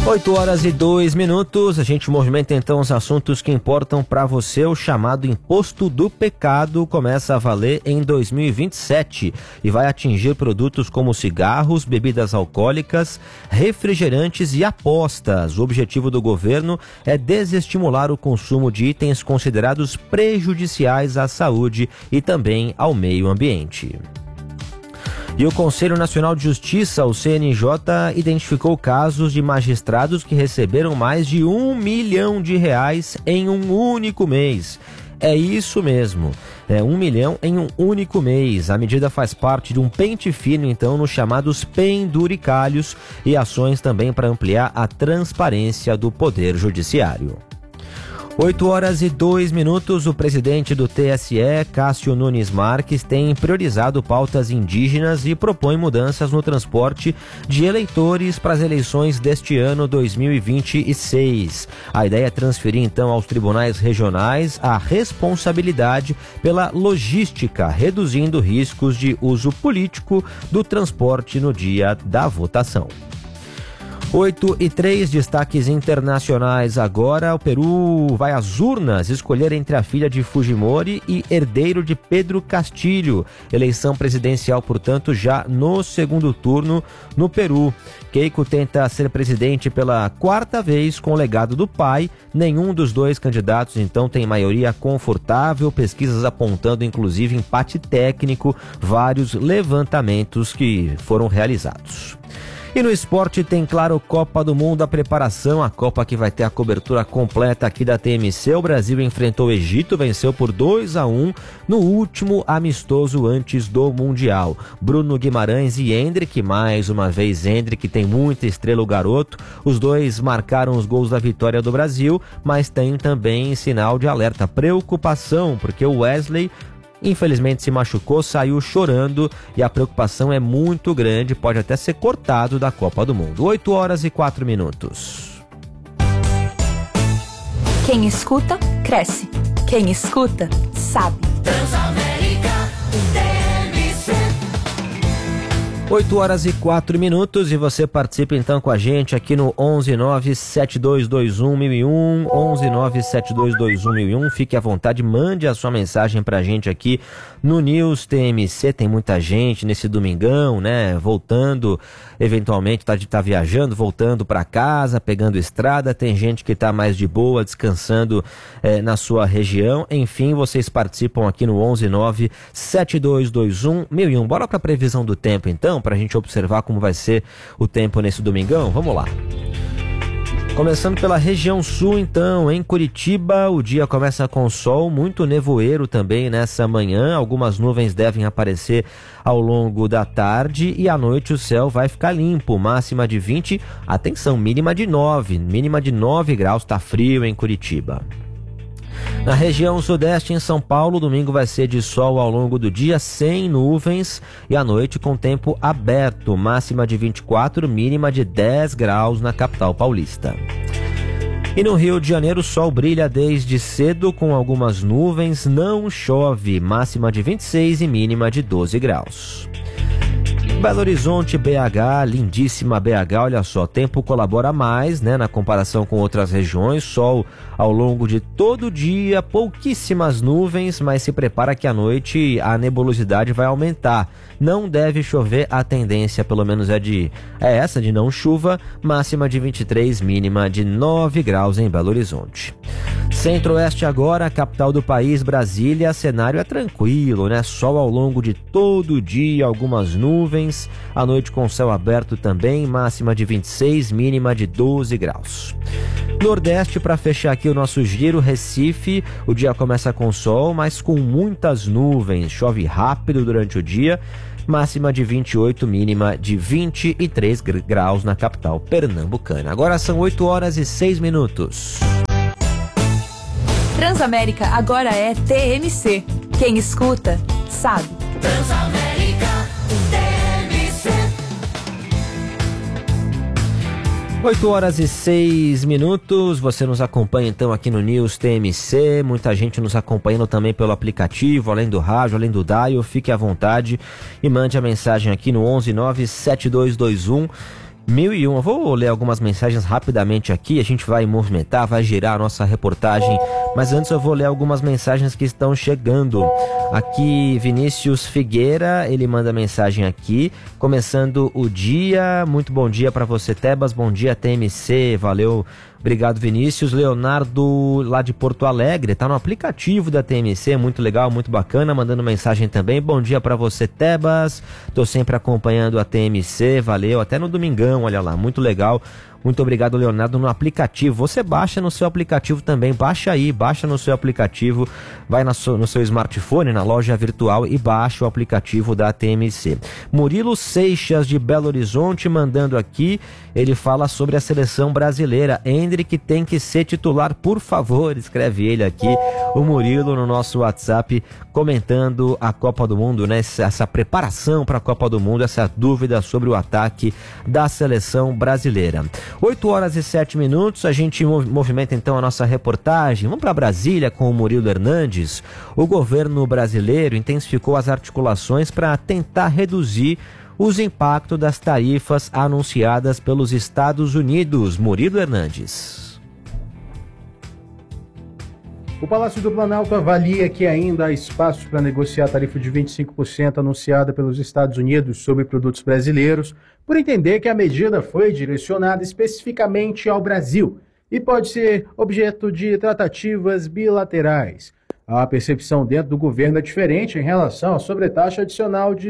8h02, a gente movimenta então os assuntos que importam para você. O chamado Imposto do Pecado começa a valer em 2027 e vai atingir produtos como cigarros, bebidas alcoólicas, refrigerantes e apostas. O objetivo do governo é desestimular o consumo de itens considerados prejudiciais à saúde e também ao meio ambiente. E o Conselho Nacional de Justiça, o CNJ, identificou casos de magistrados que receberam mais de R$1 milhão em um único mês. É isso mesmo, R$1 milhão em um único mês. A medida faz parte de um pente fino, então, nos chamados penduricalhos e ações também para ampliar a transparência do Poder Judiciário. 8h02, o presidente do TSE, Cássio Nunes Marques, tem priorizado pautas indígenas e propõe mudanças no transporte de eleitores para as eleições deste ano 2026. A ideia é transferir então aos tribunais regionais a responsabilidade pela logística, reduzindo riscos de uso político do transporte no dia da votação. 8h03, destaques internacionais agora. O Peru vai às urnas escolher entre a filha de Fujimori e herdeiro de Pedro Castillo. Eleição presidencial, portanto, já no segundo turno no Peru. Keiko tenta ser presidente pela quarta vez com o legado do pai. Nenhum dos dois candidatos, então, tem maioria confortável. Pesquisas apontando, inclusive, empate técnico. Vários levantamentos que foram realizados. E no esporte tem, claro, Copa do Mundo, a preparação, a Copa que vai ter a cobertura completa aqui da TMC. O Brasil enfrentou o Egito, venceu por 2-1 no último amistoso antes do Mundial. Bruno Guimarães e Endrick, mais uma vez Endrick, tem muita estrela o garoto. Os dois marcaram os gols da vitória do Brasil, mas tem também sinal de alerta, preocupação, porque o Wesley infelizmente se machucou, saiu chorando e a preocupação é muito grande, pode até ser cortado da Copa do Mundo. 8h04. Quem escuta, cresce. Quem escuta, sabe. Transamérica, 8h04 e você participa então com a gente aqui no 11972211001, 11972211001. Fique à vontade, mande a sua mensagem pra gente aqui no News TMC. Tem muita gente nesse domingão, né? Voltando, eventualmente tá viajando, voltando pra casa, pegando estrada. Tem gente que tá mais de boa, descansando na sua região. Enfim, vocês participam aqui no 11972211001. Bora pra previsão do tempo então, para a gente observar como vai ser o tempo nesse domingão. Vamos lá. Começando pela região sul, então, em Curitiba, o dia começa com sol, muito nevoeiro também nessa manhã. Algumas nuvens devem aparecer ao longo da tarde e à noite o céu vai ficar limpo. Máxima de 20, atenção, mínima de 9 graus, tá frio em Curitiba. Na região sudeste, em São Paulo, domingo vai ser de sol ao longo do dia, sem nuvens, e à noite com tempo aberto, máxima de 24, mínima de 10 graus na capital paulista. E no Rio de Janeiro, o sol brilha desde cedo com algumas nuvens, não chove, máxima de 26 e mínima de 12 graus. Belo Horizonte, BH, lindíssima BH, olha só, tempo colabora mais, né, na comparação com outras regiões, sol ao longo de todo o dia, pouquíssimas nuvens, mas se prepara que à noite a nebulosidade vai aumentar. Não deve chover, a tendência pelo menos é essa de não chuva, máxima de 23, mínima de 9 graus em Belo Horizonte. Centro-Oeste agora, capital do país, Brasília, cenário é tranquilo, né? Sol ao longo de todo o dia, algumas nuvens, à noite com céu aberto também, máxima de 26, mínima de 12 graus. Nordeste, para fechar aqui o nosso giro, Recife, o dia começa com sol, mas com muitas nuvens, chove rápido durante o dia, máxima de 28, mínima de 23 graus na capital pernambucana. Agora são 8h06. Transamérica agora é TMC. Quem escuta, sabe. Transamérica, TMC. 8h06. Você nos acompanha então aqui no News TMC. Muita gente nos acompanhando também pelo aplicativo, além do rádio, além do dial. Fique à vontade e mande a mensagem aqui no 1197221 1001. Eu vou ler algumas mensagens rapidamente aqui, a gente vai movimentar, vai girar a nossa reportagem, mas antes eu vou ler algumas mensagens que estão chegando. Aqui, Vinícius Figueira, ele manda mensagem aqui, começando o dia, muito bom dia para você, Tebas, bom dia, TMC, valeu. Obrigado, Vinícius. Leonardo, lá de Porto Alegre, tá no aplicativo da TMC, muito legal, muito bacana, mandando mensagem também. Bom dia pra você, Tebas. Tô sempre acompanhando a TMC, valeu. Até no domingão, olha lá, muito legal. Muito obrigado, Leonardo, no aplicativo. Você baixa no seu aplicativo também, baixa no seu aplicativo, vai no seu smartphone, na loja virtual e baixa o aplicativo da TMC. Murilo Seixas, de Belo Horizonte, mandando aqui, ele fala sobre a seleção brasileira. Endrick tem que ser titular, por favor, escreve ele aqui, o Murilo no nosso WhatsApp, comentando a Copa do Mundo, né? Essa preparação para a Copa do Mundo, essa dúvida sobre o ataque da seleção brasileira. 8h07, a gente movimenta então a nossa reportagem. Vamos para Brasília com o Murilo Hernandes. O governo brasileiro intensificou as articulações para tentar reduzir os impactos das tarifas anunciadas pelos Estados Unidos. Murilo Hernandes. O Palácio do Planalto avalia que ainda há espaço para negociar a tarifa de 25% anunciada pelos Estados Unidos sobre produtos brasileiros, por entender que a medida foi direcionada especificamente ao Brasil e pode ser objeto de tratativas bilaterais. A percepção dentro do governo é diferente em relação à sobretaxa adicional de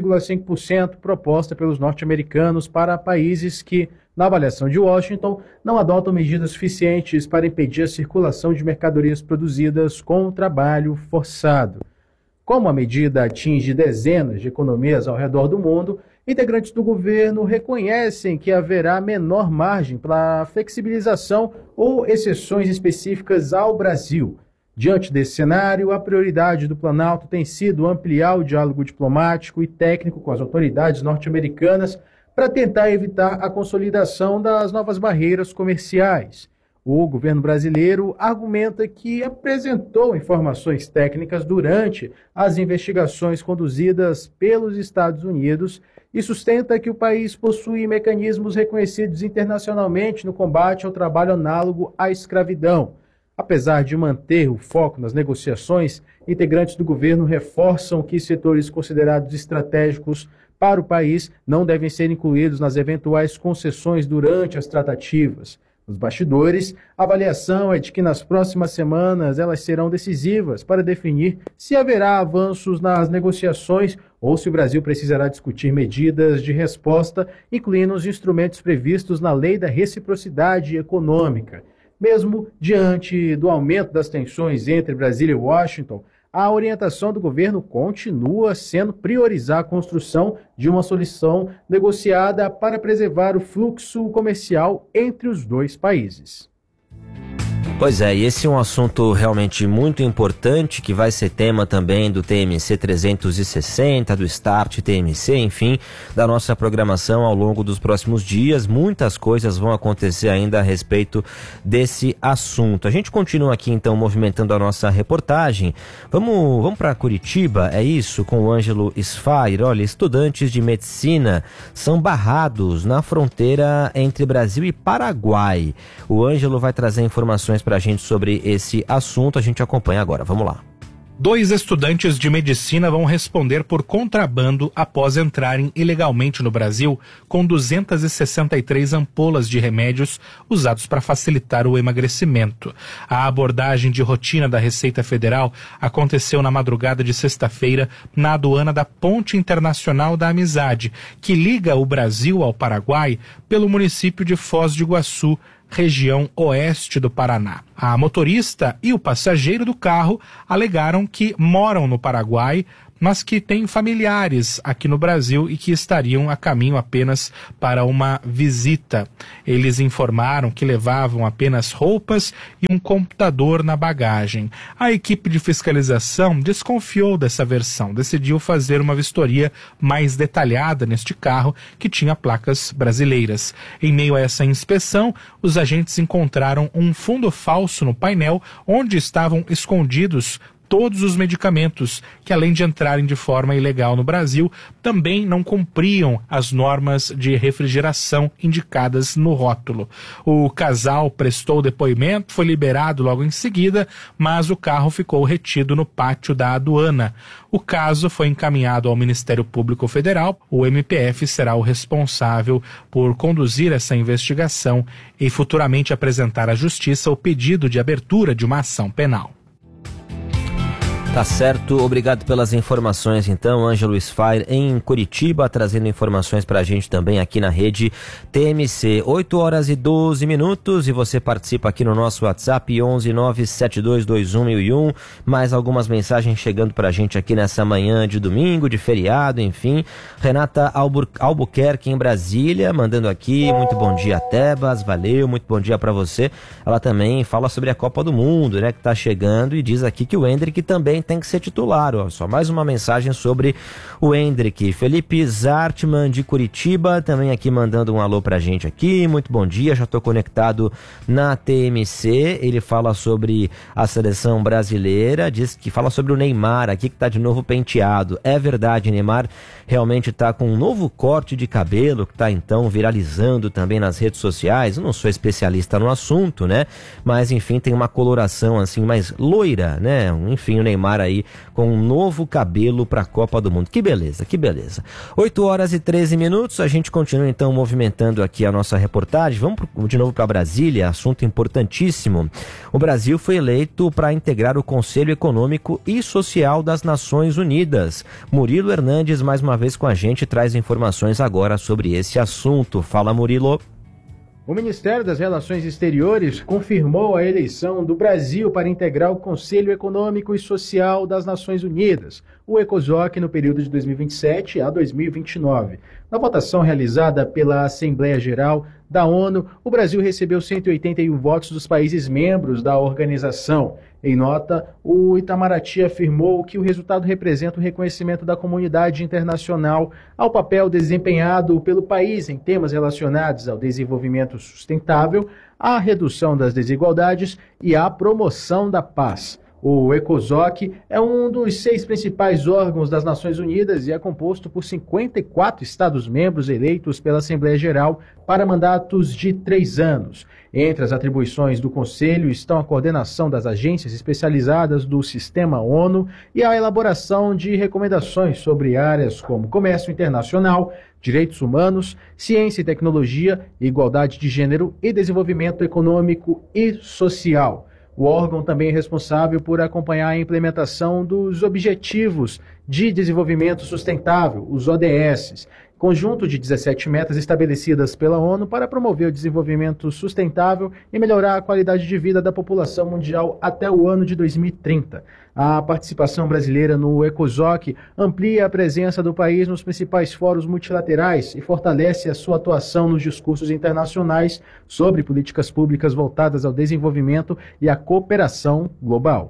12,5% proposta pelos norte-americanos para países que, na avaliação de Washington, não adotam medidas suficientes para impedir a circulação de mercadorias produzidas com trabalho forçado. Como a medida atinge dezenas de economias ao redor do mundo, integrantes do governo reconhecem que haverá menor margem para flexibilização ou exceções específicas ao Brasil. Diante desse cenário, a prioridade do Planalto tem sido ampliar o diálogo diplomático e técnico com as autoridades norte-americanas para tentar evitar a consolidação das novas barreiras comerciais. O governo brasileiro argumenta que apresentou informações técnicas durante as investigações conduzidas pelos Estados Unidos e sustenta que o país possui mecanismos reconhecidos internacionalmente no combate ao trabalho análogo à escravidão. Apesar de manter o foco nas negociações, integrantes do governo reforçam que setores considerados estratégicos para o país não devem ser incluídos nas eventuais concessões durante as tratativas. Nos bastidores, a avaliação é de que nas próximas semanas elas serão decisivas para definir se haverá avanços nas negociações ou se o Brasil precisará discutir medidas de resposta, incluindo os instrumentos previstos na Lei da Reciprocidade Econômica. Mesmo diante do aumento das tensões entre Brasília e Washington, a orientação do governo continua sendo priorizar a construção de uma solução negociada para preservar o fluxo comercial entre os dois países. Pois é, e esse é um assunto realmente muito importante que vai ser tema também do TMC 360, do Start TMC, enfim, da nossa programação ao longo dos próximos dias. Muitas coisas vão acontecer ainda a respeito desse assunto. A gente continua aqui então movimentando a nossa reportagem. Vamos para Curitiba, é isso, com o Ângelo Sfair. Olha, estudantes de medicina são barrados na fronteira entre Brasil e Paraguai. O Ângelo vai trazer informações para a gente sobre esse assunto, a gente acompanha agora, vamos lá. 2 estudantes de medicina vão responder por contrabando após entrarem ilegalmente no Brasil com 263 ampolas de remédios usados para facilitar o emagrecimento. A abordagem de rotina da Receita Federal aconteceu na madrugada de sexta-feira na aduana da Ponte Internacional da Amizade, que liga o Brasil ao Paraguai pelo município de Foz do Iguaçu, região oeste do Paraná. A motorista e o passageiro do carro alegaram que moram no Paraguai, mas que têm familiares aqui no Brasil e que estariam a caminho apenas para uma visita. Eles informaram que levavam apenas roupas e um computador na bagagem. A equipe de fiscalização desconfiou dessa versão, decidiu fazer uma vistoria mais detalhada neste carro que tinha placas brasileiras. Em meio a essa inspeção, os agentes encontraram um fundo falso no painel onde estavam escondidos todos os medicamentos, que além de entrarem de forma ilegal no Brasil, também não cumpriam as normas de refrigeração indicadas no rótulo. O casal prestou depoimento, foi liberado logo em seguida, mas o carro ficou retido no pátio da aduana. O caso foi encaminhado ao Ministério Público Federal. O MPF será o responsável por conduzir essa investigação e futuramente apresentar à Justiça o pedido de abertura de uma ação penal. Tá certo, obrigado pelas informações então, Ângelo Sfair em Curitiba, trazendo informações pra gente também aqui na rede TMC. 8h12 e você participa aqui no nosso WhatsApp 11-97221-1001, mais algumas mensagens chegando pra gente aqui nessa manhã de domingo, de feriado, enfim. Renata Albuquerque em Brasília, mandando aqui, muito bom dia Tebas, valeu, muito bom dia pra você. Ela também fala sobre a Copa do Mundo, né, que tá chegando e diz aqui que o Hendrick também tem que ser titular, ó. Só mais uma mensagem sobre o Hendrick. Felipe Zartman de Curitiba também aqui mandando um alô pra gente aqui, muito bom dia, já tô conectado na TMC. Ele fala sobre a seleção brasileira, diz que fala sobre o Neymar aqui, que tá de novo penteado. É verdade, Neymar realmente tá com um novo corte de cabelo, que tá então viralizando também nas redes sociais. Eu não sou especialista no assunto, né, mas enfim, tem uma coloração assim mais loira, né, enfim, o Neymar aí com um novo cabelo para a Copa do Mundo. Que beleza, que beleza. 8h13, a gente continua então movimentando aqui a nossa reportagem. Vamos de novo para Brasília, assunto importantíssimo. O Brasil foi eleito para integrar o Conselho Econômico e Social das Nações Unidas. Murilo Hernandes mais uma vez com a gente, traz informações agora sobre esse assunto. Fala, Murilo. O Ministério das Relações Exteriores confirmou a eleição do Brasil para integrar o Conselho Econômico e Social das Nações Unidas, o ECOSOC, no período de 2027 a 2029. Na votação realizada pela Assembleia Geral da ONU, o Brasil recebeu 181 votos dos países membros da organização. Em nota, o Itamaraty afirmou que o resultado representa o reconhecimento da comunidade internacional ao papel desempenhado pelo país em temas relacionados ao desenvolvimento sustentável, à redução das desigualdades e à promoção da paz. O ECOSOC é um dos 6 principais órgãos das Nações Unidas e é composto por 54 Estados-membros eleitos pela Assembleia Geral para mandatos de 3 anos. Entre as atribuições do Conselho estão a coordenação das agências especializadas do Sistema ONU e a elaboração de recomendações sobre áreas como comércio internacional, direitos humanos, ciência e tecnologia, igualdade de gênero e desenvolvimento econômico e social. O órgão também é responsável por acompanhar a implementação dos Objetivos de Desenvolvimento Sustentável, os ODS, conjunto de 17 metas estabelecidas pela ONU para promover o desenvolvimento sustentável e melhorar a qualidade de vida da população mundial até o ano de 2030. A participação brasileira no ECOSOC amplia a presença do país nos principais fóruns multilaterais e fortalece a sua atuação nos discursos internacionais sobre políticas públicas voltadas ao desenvolvimento e à cooperação global.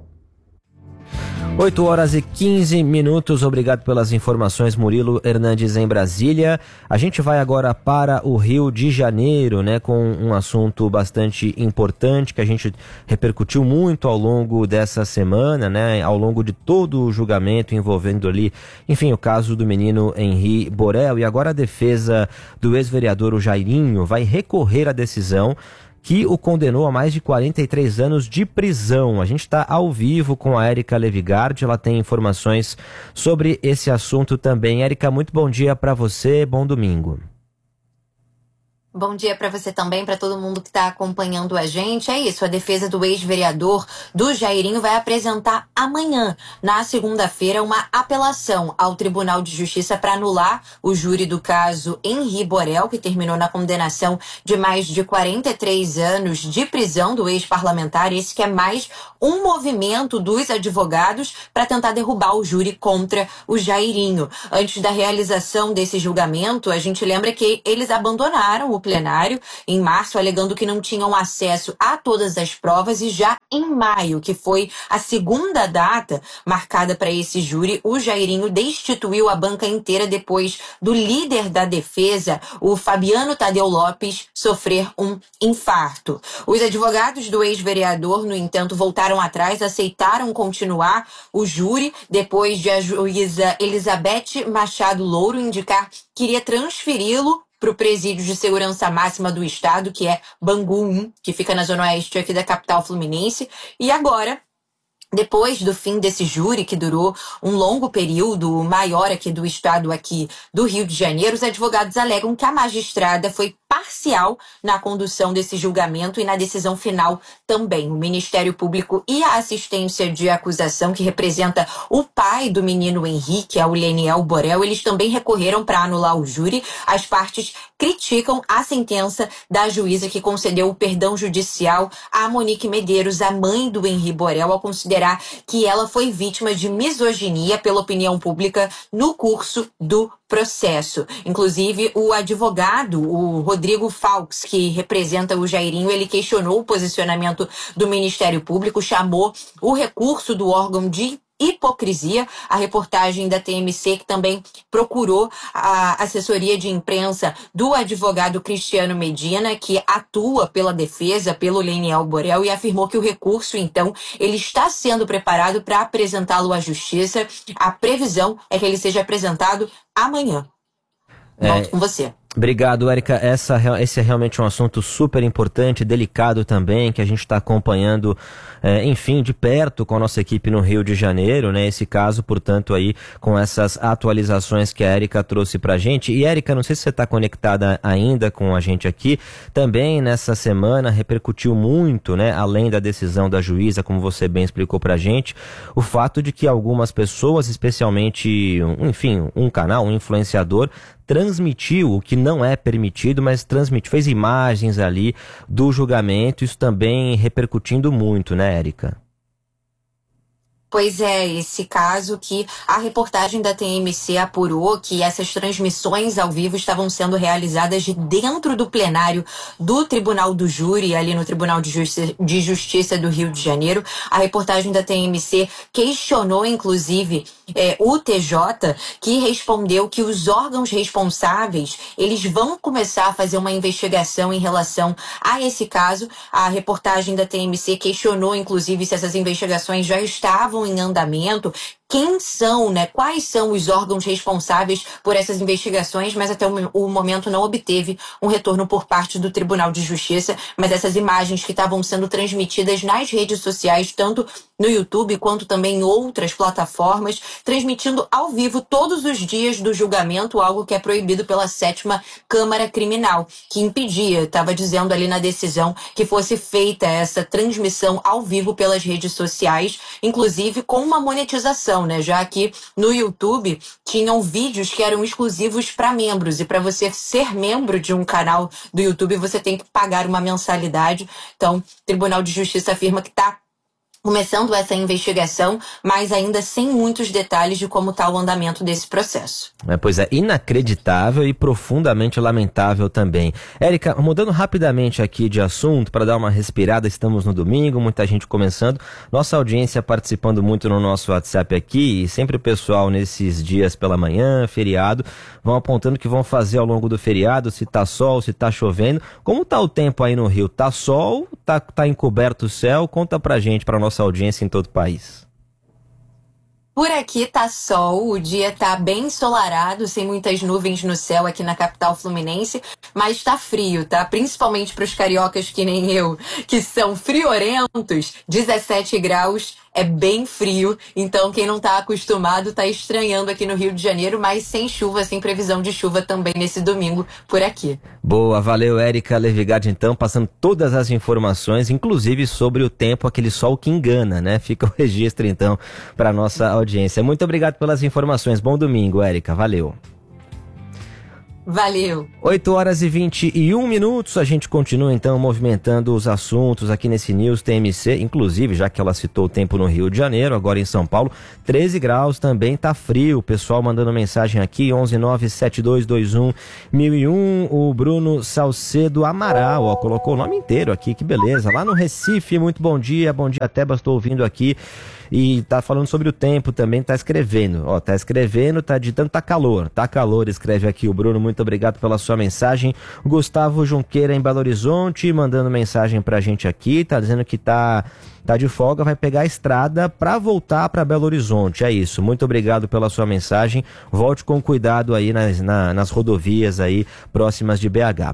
8h15, obrigado pelas informações, Murilo Hernandes em Brasília. A gente vai agora para o Rio de Janeiro, né, com um assunto bastante importante que a gente repercutiu muito ao longo dessa semana, né, ao longo de todo o julgamento envolvendo ali, enfim, o caso do menino Henri Borel. E agora a defesa do ex-vereador o Jairinho vai recorrer à decisão que o condenou a mais de 43 anos de prisão. A gente está ao vivo com a Érica Levigard, ela tem informações sobre esse assunto também. Érica, muito bom dia para você, bom domingo. Bom dia para você também, para todo mundo que está acompanhando a gente. É isso, a defesa do ex-vereador do Jairinho vai apresentar amanhã, na segunda-feira, uma apelação ao Tribunal de Justiça para anular o júri do caso Henri Borel, que terminou na condenação de mais de 43 anos de prisão do ex-parlamentar. Esse que é mais um movimento dos advogados para tentar derrubar o júri contra o Jairinho. Antes da realização desse julgamento, a gente lembra que eles abandonaram o plenário em março, alegando que não tinham acesso a todas as provas, e já em maio, que foi a segunda data marcada para esse júri, o Jairinho destituiu a banca inteira depois do líder da defesa, o Fabiano Tadeu Lopes, sofrer um infarto. Os advogados do ex-vereador, no entanto, voltaram atrás, aceitaram continuar o júri depois de a juíza Elizabeth Machado Louro indicar que iria transferi-lo para o presídio de segurança máxima do estado, que é Bangu 1, que fica na zona oeste aqui da capital fluminense. E agora, depois do fim desse júri, que durou um longo período, maior aqui do estado, aqui do Rio de Janeiro, os advogados alegam que a magistrada foi parcial na condução desse julgamento e na decisão final também. O Ministério Público e a assistência de acusação, que representa o pai do menino Henrique, o Leniel Borel, eles também recorreram para anular o júri. As partes criticam a sentença da juíza que concedeu o perdão judicial a Monique Medeiros, a mãe do Henrique Borel, ao considerar que ela foi vítima de misoginia pela opinião pública no curso do processo. Inclusive, o advogado, o Rodrigo Faux, que representa o Jairinho, ele questionou o posicionamento do Ministério Público, chamou o recurso do órgão de hipocrisia. A reportagem da TMC, que também procurou a assessoria de imprensa do advogado Cristiano Medina, que atua pela defesa, pelo Leniel Borel, e afirmou que o recurso, então, ele está sendo preparado para apresentá-lo à justiça. A previsão é que ele seja apresentado amanhã. Volto com você. Obrigado, Érica. Esse é realmente um assunto super importante, delicado também, que a gente está acompanhando, enfim, de perto com a nossa equipe no Rio de Janeiro, né? Esse caso, portanto, aí com essas atualizações que a Érica trouxe pra gente. E, Érica, não sei se você está conectada ainda com a gente aqui, também nessa semana repercutiu muito, né? Além da decisão da juíza, como você bem explicou pra gente, o fato de que algumas pessoas, especialmente, enfim, um canal, um influenciador, transmitiu o que não é permitido, mas fez imagens ali do julgamento, isso também repercutindo muito, né, Érica? Pois é, esse caso que a reportagem da TMC apurou que essas transmissões ao vivo estavam sendo realizadas de dentro do plenário do Tribunal do Júri, ali no Tribunal de Justiça do Rio de Janeiro. A reportagem da TMC questionou, inclusive, o TJ, que respondeu que os órgãos responsáveis, eles vão começar a fazer uma investigação em relação a esse caso. A reportagem da TMC questionou, inclusive, se essas investigações já estavam em andamento, quem são, né? Quais são os órgãos responsáveis por essas investigações, mas até o momento não obteve um retorno por parte do Tribunal de Justiça. Mas essas imagens que estavam sendo transmitidas nas redes sociais, tanto no YouTube quanto também em outras plataformas, transmitindo ao vivo todos os dias do julgamento, algo que é proibido pela 7ª Câmara Criminal, que impedia, estava dizendo ali na decisão, que fosse feita essa transmissão ao vivo pelas redes sociais, inclusive com uma monetização, né? Já que no YouTube tinham vídeos que eram exclusivos para membros, e para você ser membro de um canal do YouTube você tem que pagar uma mensalidade. Então, o Tribunal de Justiça afirma que está começando essa investigação, mas ainda sem muitos detalhes de como está o andamento desse processo. Pois é, inacreditável e profundamente lamentável também. Érica, mudando rapidamente aqui de assunto, para dar uma respirada, estamos no domingo, muita gente começando, nossa audiência participando muito no nosso WhatsApp aqui, e sempre o pessoal nesses dias pela manhã, feriado, vão apontando o que vão fazer ao longo do feriado, se tá sol, se tá chovendo. Como tá o tempo aí no Rio? Tá sol? Tá encoberto o céu? Conta pra gente, pra nossa audiência em todo o país. Por aqui tá sol, o dia tá bem ensolarado, sem muitas nuvens no céu aqui na capital fluminense, mas tá frio, tá? Principalmente pros cariocas que nem eu, que são friorentos, 17 graus é bem frio, então quem não tá acostumado tá estranhando aqui no Rio de Janeiro, mas sem chuva, sem previsão de chuva também nesse domingo por aqui. Boa, valeu, Érica Levigard, então, passando todas as informações, inclusive sobre o tempo, aquele sol que engana, né? Fica o registro, então, para nossa audiência. Muito obrigado pelas informações, bom domingo, Érica, valeu. Valeu. 8h21, a gente continua então movimentando os assuntos aqui nesse News TMC, inclusive já que ela citou o tempo no Rio de Janeiro, agora em São Paulo, 13 graus, também tá frio, o pessoal mandando mensagem aqui, 11972211001, o Bruno Salcedo Amaral, ó, colocou o nome inteiro aqui, que beleza, lá no Recife, muito bom dia Tebas, estou ouvindo aqui. E tá falando sobre o tempo também, tá escrevendo, tá digitando, tá calor, escreve aqui o Bruno, muito obrigado pela sua mensagem. Gustavo Junqueira em Belo Horizonte, mandando mensagem pra gente aqui, tá dizendo que tá de folga, vai pegar a estrada pra voltar pra Belo Horizonte, é isso, muito obrigado pela sua mensagem, volte com cuidado aí nas rodovias aí próximas de BH.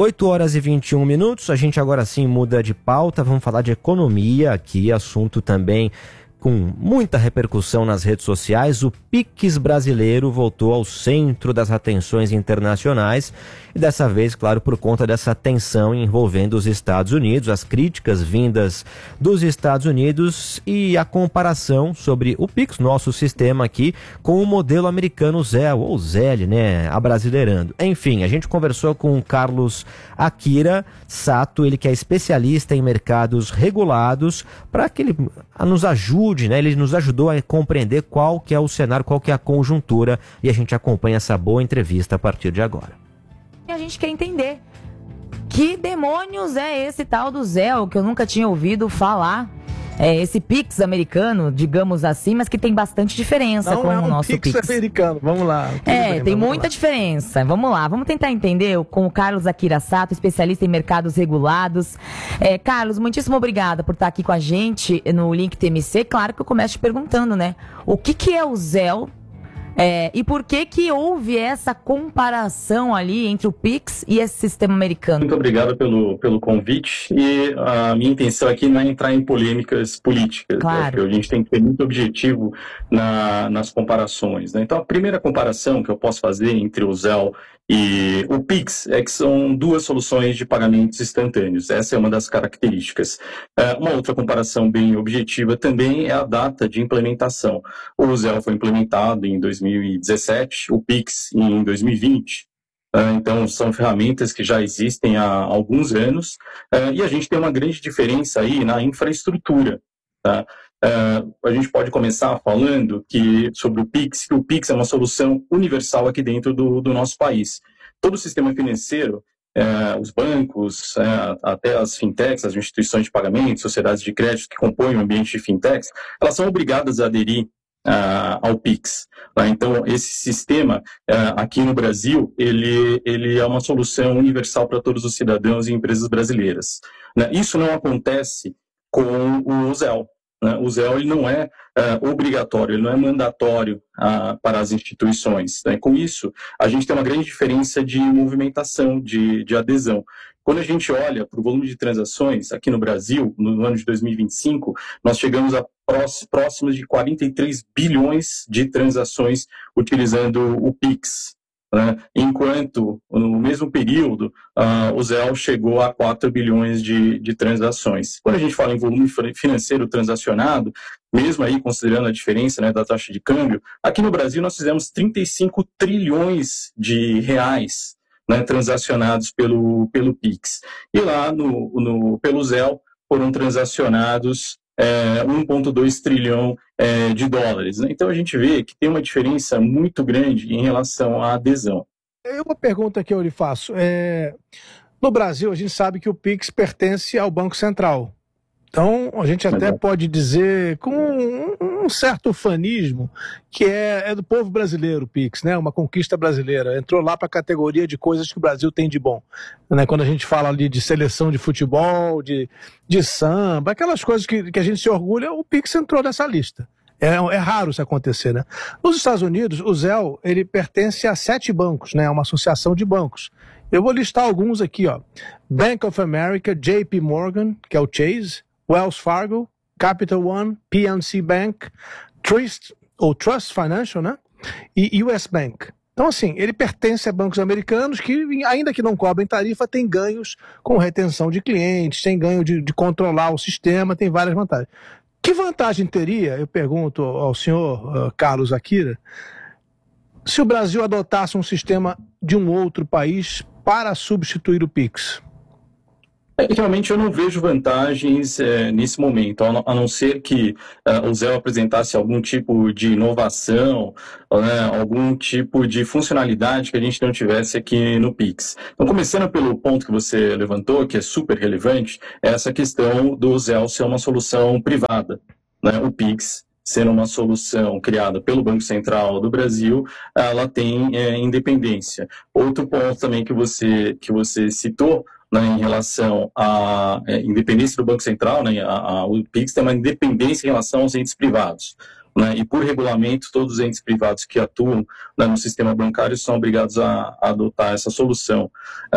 8h21, a gente agora sim muda de pauta, vamos falar de economia aqui, assunto também com muita repercussão nas redes sociais. O Pix brasileiro voltou ao centro das atenções internacionais e dessa vez, claro, por conta dessa tensão envolvendo os Estados Unidos, as críticas vindas dos Estados Unidos e a comparação sobre o Pix, nosso sistema aqui, com o modelo americano Zelle, ou Zelle, né, abrasileirando. Enfim, a gente conversou com o Carlos Akira Sato, ele que é especialista em mercados regulados, para que ele nos ajude, né? Ele nos ajudou a compreender qual que é o cenário, qual que é a conjuntura, e a gente acompanha essa boa entrevista a partir de agora. E a gente quer entender que demônios é esse tal do Zelle, que eu nunca tinha ouvido falar. É esse Pix americano, digamos assim, mas que tem bastante diferença com o nosso Pix. Pix americano, vamos lá. Tem muita diferença. Vamos lá, vamos tentar entender com o Carlos Akira Sato, especialista em mercados regulados. Carlos, muitíssimo obrigada por estar aqui com a gente no Link TMC. Claro que eu começo te perguntando, né? O que é o Zelle? E por que houve essa comparação ali entre o Pix e esse sistema americano? Muito obrigado pelo convite, e a minha intenção aqui não é entrar em polêmicas políticas. Claro. A gente tem que ser muito objetivo nas comparações, né? Então, a primeira comparação que eu posso fazer entre o Zelle e o Pix é que são duas soluções de pagamentos instantâneos. Essa é uma das características. Uma outra comparação bem objetiva também é a data de implementação. O Zelle foi implementado em 2017, o Pix em 2020. Então, são ferramentas que já existem há alguns anos, e a gente tem uma grande diferença aí na infraestrutura, tá? A gente pode começar falando sobre o Pix, que o Pix é uma solução universal aqui dentro do nosso país. Todo o sistema financeiro, os bancos, até as fintechs, as instituições de pagamento, sociedades de crédito que compõem o ambiente de fintechs, elas são obrigadas a aderir ao Pix. Então, esse sistema aqui no Brasil, ele é uma solução universal para todos os cidadãos e empresas brasileiras. Isso não acontece com o Zelle. O Zelle ele não é obrigatório, ele não é mandatório para as instituições. Com isso, a gente tem uma grande diferença de movimentação, de adesão. Quando a gente olha para o volume de transações aqui no Brasil, no ano de 2025, nós chegamos a próximos de 43 bilhões de transações utilizando o Pix. Enquanto, no mesmo período, o Zelle chegou a 4 bilhões de transações. Quando a gente fala em volume financeiro transacionado, mesmo aí considerando a diferença, né, da taxa de câmbio, aqui no Brasil nós fizemos 35 trilhões de reais, né, transacionados pelo Pix. E lá pelo Zelle foram transacionados 1,2 trilhão de dólares. Né? Então a gente vê que tem uma diferença muito grande em relação à adesão. Uma pergunta que eu lhe faço. No Brasil, a gente sabe que o Pix pertence ao Banco Central. Então, a gente até pode dizer, com um certo ufanismo, que é do povo brasileiro o Pix, né? Uma conquista brasileira. Entrou lá para a categoria de coisas que o Brasil tem de bom. Né? Quando a gente fala ali de seleção de futebol, de samba, aquelas coisas que a gente se orgulha, o Pix entrou nessa lista. É raro isso acontecer, né? Nos Estados Unidos, o Zelle, ele pertence a 7 bancos, né? Uma associação de bancos. Eu vou listar alguns aqui, ó. Bank of America, JP Morgan, que é o Chase, Wells Fargo, Capital One, PNC Bank, Trust Financial, né? E US Bank. Então, assim, ele pertence a bancos americanos que, ainda que não cobrem tarifa, tem ganhos com retenção de clientes, tem ganho de controlar o sistema, tem várias vantagens. Que vantagem teria, eu pergunto ao senhor Carlos Akira, se o Brasil adotasse um sistema de um outro país para substituir o Pix? Realmente eu não vejo vantagens nesse momento, a não ser que o Zelle apresentasse algum tipo de inovação, algum tipo de funcionalidade que a gente não tivesse aqui no Pix. Então, começando pelo ponto que você levantou, que é super relevante, é essa questão do Zelle ser uma solução privada, né? O Pix, sendo uma solução criada pelo Banco Central do Brasil, ela tem independência. Outro ponto também que você citou, né, em relação à independência do Banco Central, né, o Pix tem uma independência em relação aos entes privados. Né, e por regulamento, todos os entes privados que atuam, né, no sistema bancário são obrigados a adotar essa solução.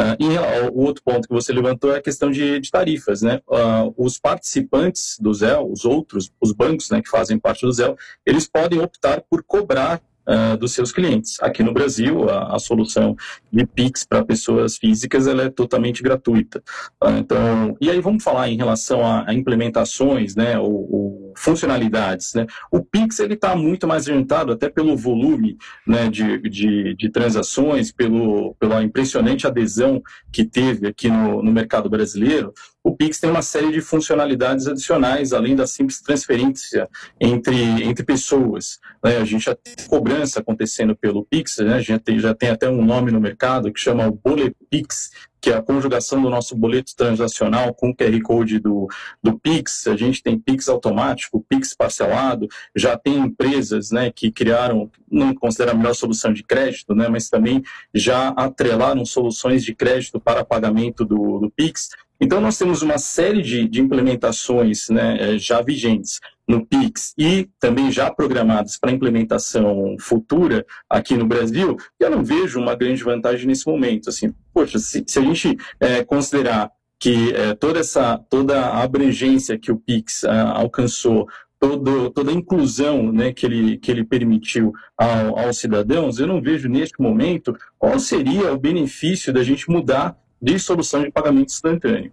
O outro ponto que você levantou é a questão de tarifas. Né? Os participantes do Zelle, os bancos, né, que fazem parte do Zelle, eles podem optar por cobrar dos seus clientes. Aqui no Brasil, a solução de Pix para pessoas físicas ela é totalmente gratuita. Então, e aí vamos falar em relação a implementações, né, ou funcionalidades. Né? O Pix está muito mais orientado até pelo volume, né, de transações, pela impressionante adesão que teve aqui no mercado brasileiro. O Pix tem uma série de funcionalidades adicionais, além da simples transferência entre pessoas. Né? A gente já tem cobrança acontecendo pelo Pix, né? A gente já tem até um nome no mercado que chama o Bolet Pix, que é a conjugação do nosso boleto transacional com o QR Code do Pix. A gente tem Pix automático, Pix parcelado, já tem empresas, né, que criaram, não considero a melhor solução de crédito, né, mas também já atrelaram soluções de crédito para pagamento do Pix. Então, nós temos uma série de implementações, né, já vigentes no Pix e também já programadas para implementação futura aqui no Brasil, e eu não vejo uma grande vantagem nesse momento. Assim, poxa, se a gente considerar que toda a abrangência que o Pix alcançou, toda a inclusão, né, que ele permitiu aos cidadãos, eu não vejo neste momento qual seria o benefício da gente mudar de solução de pagamento instantâneo.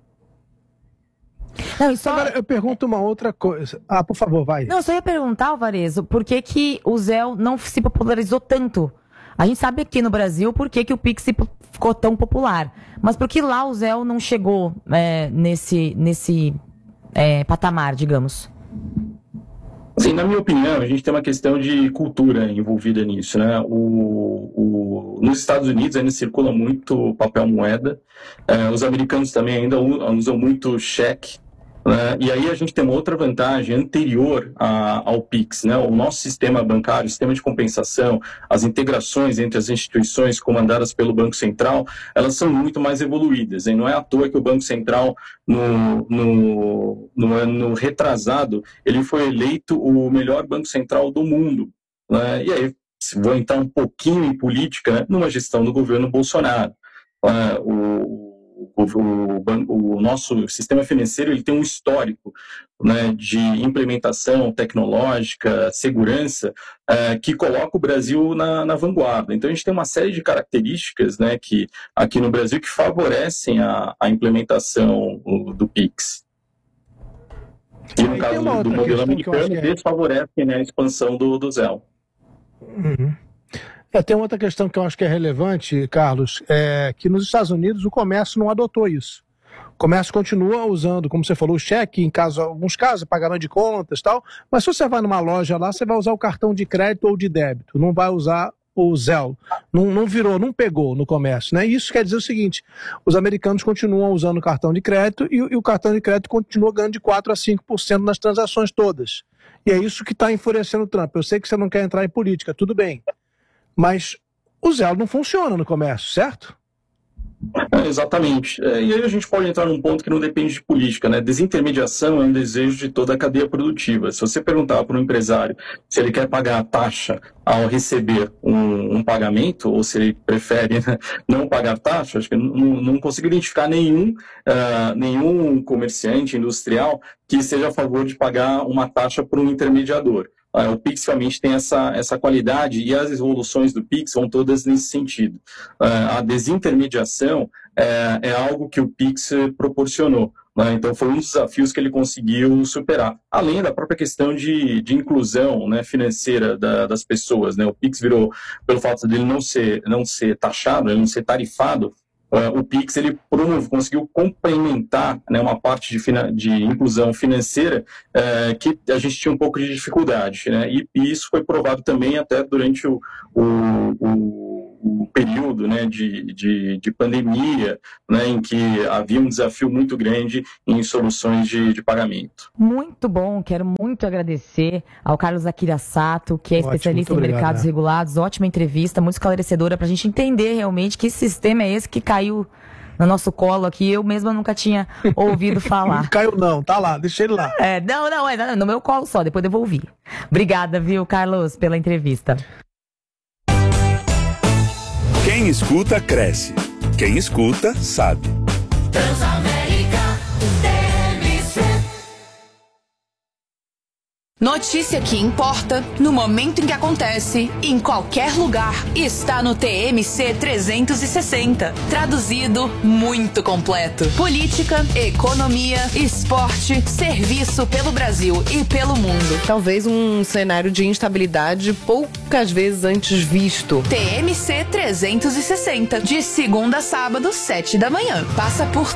Não, Agora, eu pergunto uma outra coisa. Por favor, vai. Não, eu só ia perguntar, Alvarezo, por que o Zelle não se popularizou tanto? A gente sabe aqui no Brasil por que o Pix ficou tão popular. Mas por que lá o Zelle não chegou nesse patamar, digamos? Sim, na minha opinião, a gente tem uma questão de cultura envolvida nisso, né? Nos Estados Unidos ainda circula muito papel moeda, os americanos também ainda usam muito cheque, né? E aí a gente tem uma outra vantagem anterior ao Pix, né? O nosso sistema bancário, o sistema de compensação, as integrações entre as instituições comandadas pelo Banco Central, elas são muito mais evoluídas, hein? Não é à toa que o Banco Central, no ano retrasado, ele foi eleito o melhor Banco Central do mundo, né? E aí, vou entrar um pouquinho em política, né? Numa gestão do governo Bolsonaro. O nosso sistema financeiro ele tem um histórico, né, de implementação tecnológica, segurança, que coloca o Brasil na vanguarda. Então, a gente tem uma série de características, né, que aqui no Brasil que favorecem a implementação do Pix. E no caso do modelo americano, desfavorecem, né, a expansão do Zelle. Uhum. Tem outra questão que eu acho que é relevante, Carlos, é que nos Estados Unidos o comércio não adotou isso. O comércio continua usando, como você falou, o cheque, em alguns casos, pagamento de contas e tal, mas se você vai numa loja lá, você vai usar o cartão de crédito ou de débito, não vai usar o Zelle. Não pegou no comércio, né? Isso quer dizer o seguinte, os americanos continuam usando o cartão de crédito e o cartão de crédito continua ganhando de 4% a 5% nas transações todas. E é isso que está enfurecendo o Trump. Eu sei que você não quer entrar em política, tudo bem. Mas o Zelle não funciona no comércio, certo? Exatamente. E aí a gente pode entrar num ponto que não depende de política, né? Desintermediação é um desejo de toda a cadeia produtiva. Se você perguntar para um empresário se ele quer pagar a taxa ao receber um pagamento, ou se ele prefere, né, não pagar taxa, acho que não consigo identificar nenhum comerciante industrial que seja a favor de pagar uma taxa por um intermediador. o Pix realmente tem essa qualidade, e as evoluções do Pix vão todas nesse sentido. A desintermediação é algo que o Pix proporcionou. Então, foi um dos desafios que ele conseguiu superar. Além da própria questão de inclusão, né, financeira das pessoas. Né? O Pix virou, pelo fato dele não ser taxado, ele não ser tarifado, o Pix ele conseguiu complementar, né, uma parte de inclusão financeira que a gente tinha um pouco de dificuldade. Né? E isso foi provado também até durante o período, né, de pandemia, né, em que havia um desafio muito grande em soluções de pagamento. Muito bom, quero muito agradecer ao Carlos Akira Sato, que é especialista em mercados regulados. Ótima entrevista, muito esclarecedora para a gente entender realmente que sistema é esse que caiu no nosso colo aqui. Eu mesma nunca tinha ouvido falar. Não caiu não, tá lá, deixa ele lá. Não, é no meu colo só, depois eu vou ouvir. Obrigada, viu, Carlos, pela entrevista. Quem escuta, cresce. Quem escuta, sabe. Transamérica TMC. Notícia que importa, no momento em que acontece, em qualquer lugar, está no TMC 360. Traduzido, muito completo. Política, economia, esporte, serviço pelo Brasil e pelo mundo. Talvez um cenário de instabilidade poucas vezes antes visto. TMC 360, de segunda a sábado, 7 da manhã. Passa por